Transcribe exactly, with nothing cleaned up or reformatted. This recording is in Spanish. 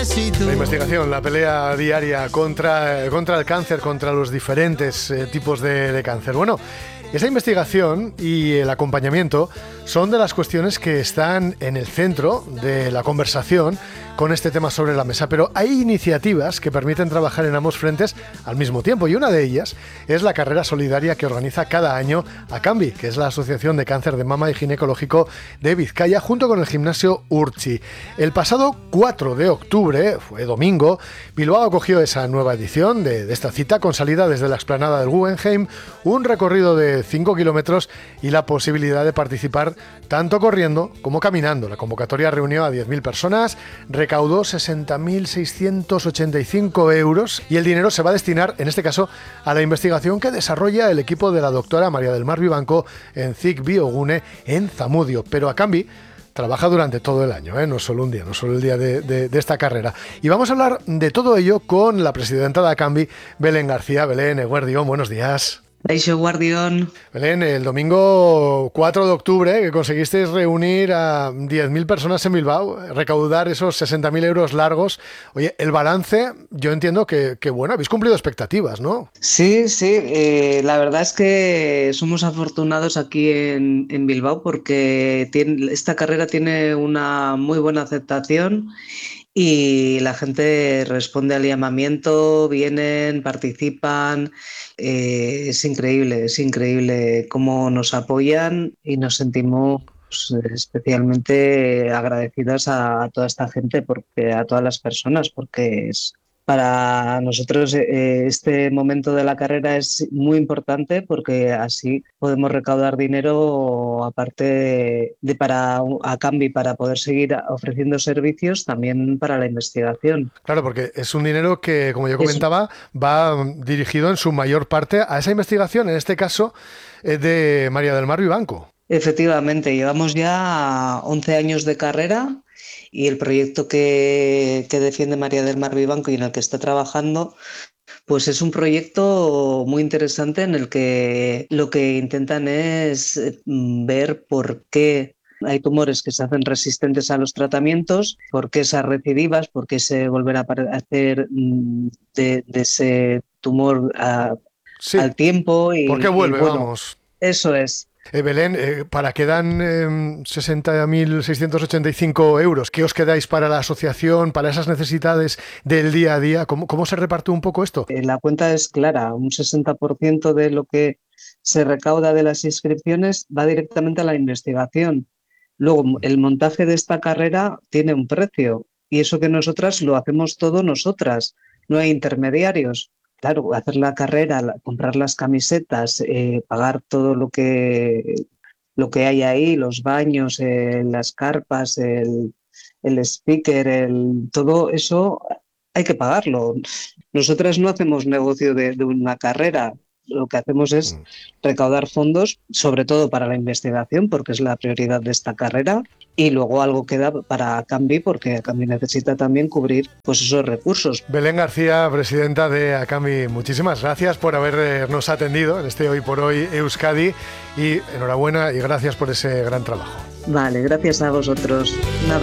necesito. La investigación, la pelea diaria contra, contra el cáncer, contra los diferentes eh, tipos de, de cáncer. Bueno, esa investigación y el acompañamiento son de las cuestiones que están en el centro de la conversación con este tema sobre la mesa, pero hay iniciativas que permiten trabajar en ambos frentes al mismo tiempo, y una de ellas es la carrera solidaria que organiza cada año ACAMBI, que es la Asociación de Cáncer de Mama y Ginecológico de Vizcaya, junto con el gimnasio Urchi. El pasado cuatro de octubre, fue domingo, Bilbao acogió esa nueva edición de, de esta cita con salida desde la explanada del Guggenheim, un recorrido de cinco kilómetros y la posibilidad de participar tanto corriendo como caminando. La convocatoria reunió a diez mil personas, recaudó sesenta mil seiscientos ochenta y cinco euros y el dinero se va a destinar, en este caso, a la investigación que desarrolla el equipo de la doctora María del Mar Vivanco en C I C Biogune en Zamudio. Pero ACAMBI trabaja durante todo el año, ¿eh? No solo un día, no solo el día de, de, de esta carrera. Y vamos a hablar de todo ello con la presidenta de ACAMBI, Belén García. Belén, eguerdión, buenos días. Aixo, guardión. Belén, el domingo cuatro de octubre que conseguisteis reunir a diez mil personas en Bilbao, recaudar esos sesenta mil euros largos. Oye, el balance, yo entiendo que, que bueno, habéis cumplido expectativas, ¿no? Sí, sí, eh, la verdad es que somos afortunados aquí en, en Bilbao porque tiene, esta carrera tiene una muy buena aceptación y la gente responde al llamamiento, vienen, participan. Eh, es increíble, es increíble cómo nos apoyan y nos sentimos especialmente agradecidas a, a toda esta gente, porque a todas las personas, porque es, para nosotros eh, este momento de la carrera es muy importante porque así podemos recaudar dinero aparte de, de para ACAMBI para poder seguir ofreciendo servicios también para la investigación. Claro, porque es un dinero que, como yo comentaba, va dirigido en su mayor parte a esa investigación, en este caso eh, de María del Mar Vivanco. Efectivamente, llevamos ya once años de carrera y el proyecto que, que defiende María del Mar Vivanco y en el que está trabajando, pues es un proyecto muy interesante en el que lo que intentan es ver por qué hay tumores que se hacen resistentes a los tratamientos, por qué esas recidivas, por qué se vuelven a hacer de, de ese tumor a, sí. al tiempo. Y, ¿Por qué vuelve? Y, bueno, vamos. Eso es. Eh, Belén, eh, ¿para qué dan eh, sesenta mil seiscientos ochenta y cinco euros? ¿Qué os quedáis para la asociación, para esas necesidades del día a día? ¿Cómo, cómo se reparte un poco esto? Eh, la cuenta es clara, un sesenta por ciento de lo que se recauda de las inscripciones va directamente a la investigación. Luego, el montaje de esta carrera tiene un precio y eso que nosotras lo hacemos todo nosotras, no hay intermediarios. Claro, hacer la carrera, comprar las camisetas, eh, pagar todo lo que, lo que hay ahí, los baños, eh, las carpas, el, el speaker, el, todo eso hay que pagarlo. Nosotras no hacemos negocio de, de una carrera, lo que hacemos es recaudar fondos, sobre todo para la investigación, porque es la prioridad de esta carrera, y luego algo queda para ACAMBI, porque ACAMBI necesita también cubrir pues esos recursos. Belén García, presidenta de ACAMBI, muchísimas gracias por habernos atendido en este Hoy por Hoy Euskadi, y enhorabuena y gracias por ese gran trabajo. Vale, gracias a vosotros. Un abrazo.